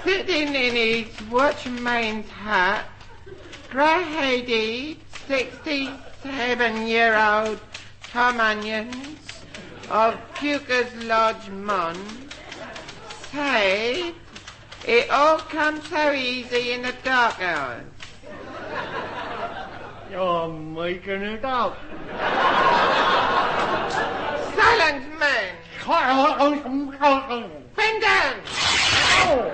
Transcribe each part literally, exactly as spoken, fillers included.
Sitting in his watchman's hut, grey-headed, sixty-seven-year-old Tom Onions of Puker's Lodge, Mon, said it all comes so easy in the dark hours. You're making it up. Silence, man. Bend down. Oh.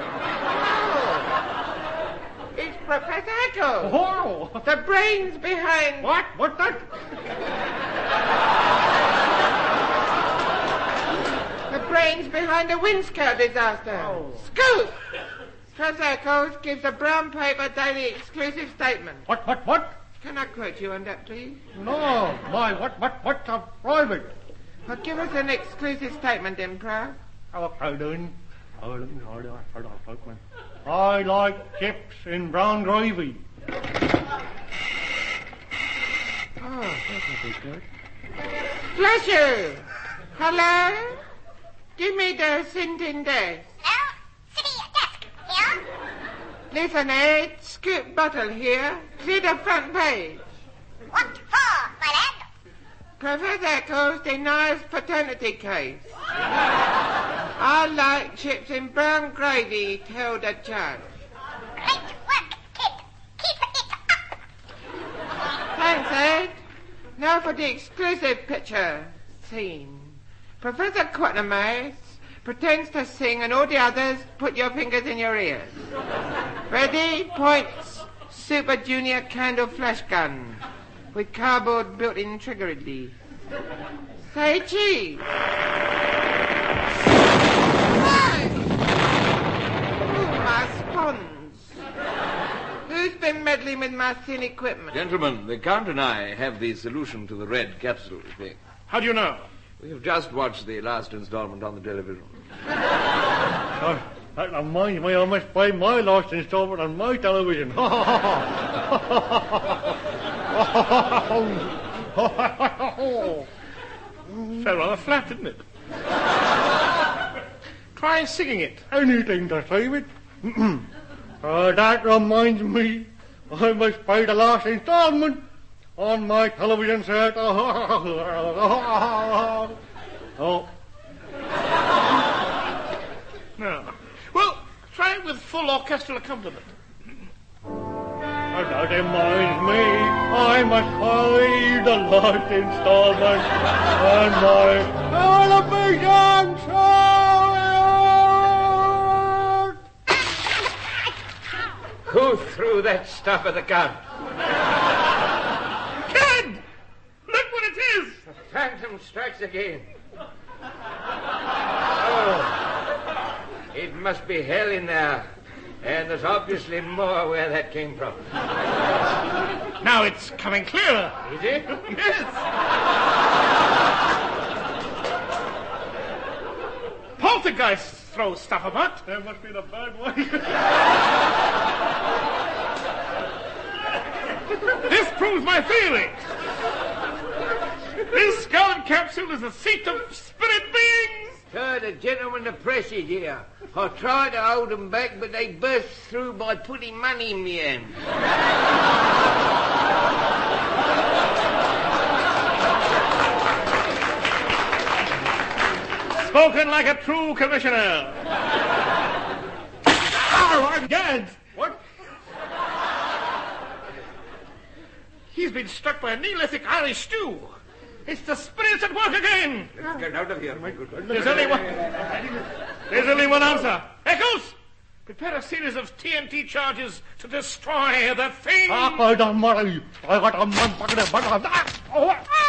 It's Professor Eccles. Oh. The brains behind... What? What's that? The brains behind the Windscout disaster. Oh. Scoop! Professor Eccles gives a brown paper daily exclusive statement. What, what, what? Can I quote you on that, please? No, my, what, what, what's a private? Well, give us an exclusive statement, Emperor. Okay, then. Oh, let me hold on, hold on, hold on. I like chips in brown gravy. Oh, that would be good. Flasher! Hello? Give me the Sinton desk. Hello? City desk. Here? Listen, Ed. Scoop bottle here. See the front page. What for, my lad? Professor Eccles denies paternity case. I like chips in brown gravy, tell the judge. Great work, kid. Keep it up. Thanks, Ed. Now for the exclusive picture. Scene. Professor Quatermass pretends to sing and all the others put your fingers in your ears. Ready? Points. Super Junior candle flash gun with cardboard built-in trigger release. Say cheese. Right. Ooh, my spons. Who's been meddling with my thin equipment? Gentlemen, the Count and I have the solution to the red capsule thing. How do you know? We have just watched the last installment on the television. Uh, that reminds me, I must play my last installment on my television. Fell rather flat, didn't it? Try singing it. Anything to save it. uh, that reminds me, I must play the last installment on my television set. Oh. No. Well, try it with full orchestral accompaniment. That reminds me, I must play the last installment on my television set. Who threw that stuff at the gun? Kid! Look what it is! The phantom strikes again. Oh, it must be hell in there. And there's obviously more where that came from. Now it's coming clearer. Is it? Yes. Poltergeist throws stuff about. There must be the bad one. This proves my theory. This skull capsule is a seat of spirit beings. Sir, the gentleman the press is here. I tried to hold them back, but they burst through by putting money in me hand. Spoken like a true commissioner. Oh, I'm gagged. What? He's been struck by a Neolithic Irish stew. It's the spirits at work again. Let's get out of here, my good friend. There's only one. There's only one answer. Eccles, prepare a series of T N T charges to destroy the thing. I don't worry. I got a man.